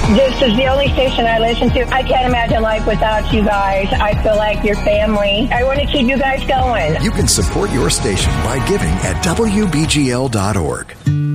This is the only station I listen to. I can't imagine life without you guys. I feel like your family. I want to keep you guys going. You can support your station by giving at WBGL.org.